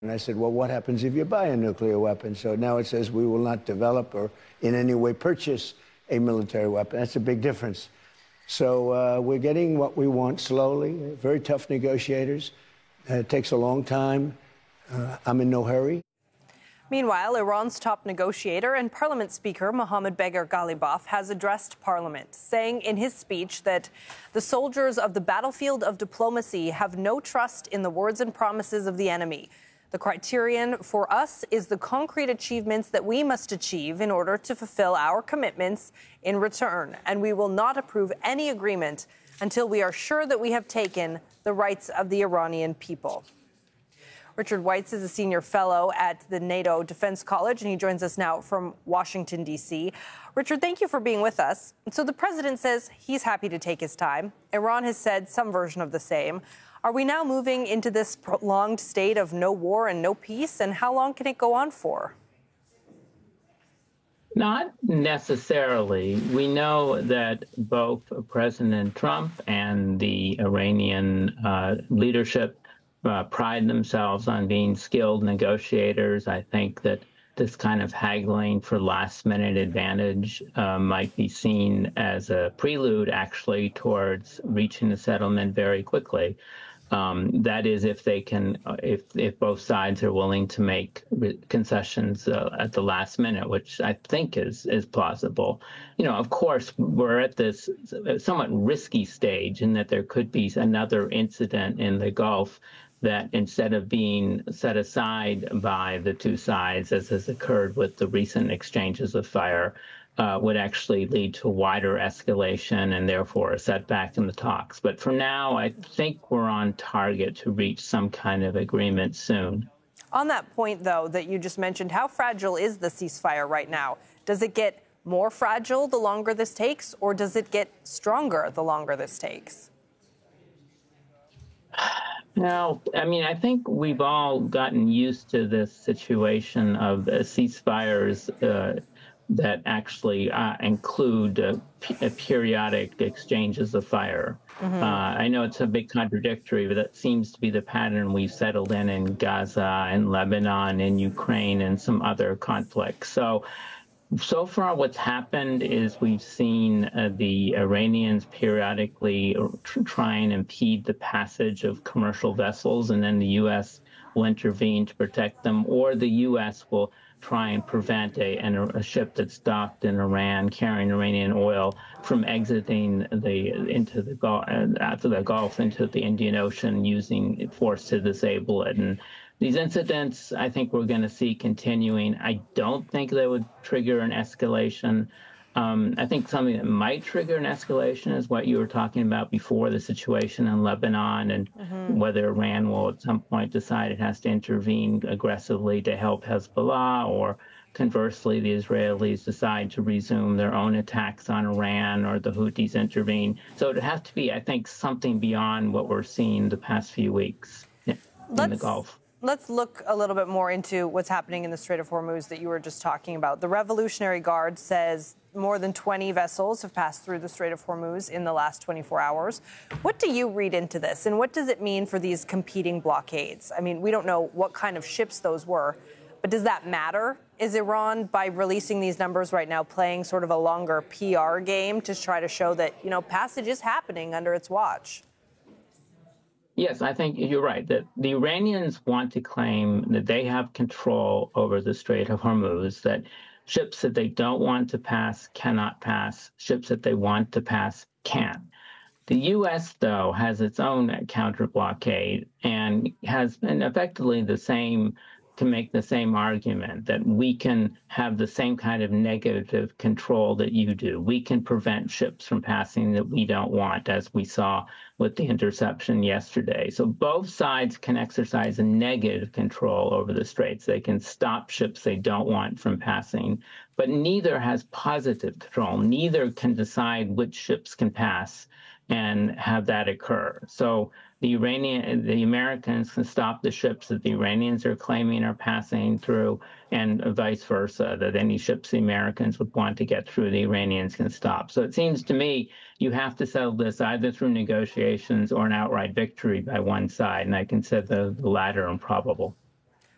And I said, well, what happens if you buy a nuclear weapon? So now it says we will not develop or in any way purchase a military weapon. That's a big difference. So we're getting what we want slowly. Very tough negotiators. It takes a long time. I'm in no hurry. Meanwhile, Iran's top negotiator and Parliament Speaker Mohammad Bagher Ghalibaf has addressed Parliament, saying in his speech that the soldiers of the battlefield of diplomacy have no trust in the words and promises of the enemy. The criterion for us is the concrete achievements that we must achieve in order to fulfill our commitments in return, and we will not approve any agreement until we are sure that we have taken the rights of the Iranian people. Richard Weitz is a senior fellow at the NATO Defense College, and he joins us now from Washington, D.C. Richard, thank you for being with us. So the president says he's happy to take his time. Iran has said some version of the same. Are we now moving into this prolonged state of no war and no peace? And how long can it go on for? Not necessarily. We know that both President Trump and the Iranian leadership pride themselves on being skilled negotiators. I think that this kind of haggling for last-minute advantage might be seen as a prelude, actually, towards reaching a settlement very quickly. That is, if they can, if both sides are willing to make concessions at the last minute, which I think is plausible. You know, of course, we're at this somewhat risky stage in that there could be another incident in the Gulf that, instead of being set aside by the two sides, as has occurred with the recent exchanges of fire, would actually lead to wider escalation and therefore a setback in the talks. But for now, I think we're on target to reach some kind of agreement soon. On that point, though, that you just mentioned, how fragile is the ceasefire right now? Does it get more fragile the longer this takes, or does it get stronger the longer this takes? No, I mean, I think we've all gotten used to this situation of ceasefires that actually include periodic exchanges of fire. Mm-hmm. I know it's a bit contradictory, but that seems to be the pattern we've settled in Gaza and Lebanon and Ukraine and some other conflicts. So far what's happened is we've seen the Iranians periodically try and impede the passage of commercial vessels, and then the U.S. will intervene to protect them, or the U.S. will try and prevent a ship that's docked in Iran carrying Iranian oil from exiting into the Gulf into the Indian Ocean, using force to disable it. And these incidents, I think we're going to see continuing. I don't think they would trigger an escalation. I think something that might trigger an escalation is what you were talking about before, the situation in Lebanon, and whether Iran will at some point decide it has to intervene aggressively to help Hezbollah, or conversely, the Israelis decide to resume their own attacks on Iran, or the Houthis intervene. So it has to be, I think, something beyond what we're seeing the past few weeks in the Gulf. Let's look a little bit more into what's happening in the Strait of Hormuz that you were just talking about. The Revolutionary Guard says more than 20 vessels have passed through the Strait of Hormuz in the last 24 hours. What do you read into this, and what does it mean for these competing blockades? I mean, we don't know what kind of ships those were, but does that matter? Is Iran, by releasing these numbers right now, playing sort of a longer PR game to try to show that, you know, passage is happening under its watch? Yes, I think you're right, that the Iranians want to claim that they have control over the Strait of Hormuz, that ships that they don't want to pass cannot pass, ships that they want to pass can. The U.S., though, has its own counter-blockade and has been effectively can make the same argument that we can have the same kind of negative control that you do. We can prevent ships from passing that we don't want, as we saw with the interception yesterday. So both sides can exercise a negative control over the straits. They can stop ships they don't want from passing, but neither has positive control. Neither can decide which ships can pass and have that occur. So the Americans can stop the ships that the Iranians are claiming are passing through, and vice versa, that any ships the Americans would want to get through, the Iranians can stop. So it seems to me you have to settle this either through negotiations or an outright victory by one side, and I consider the latter improbable.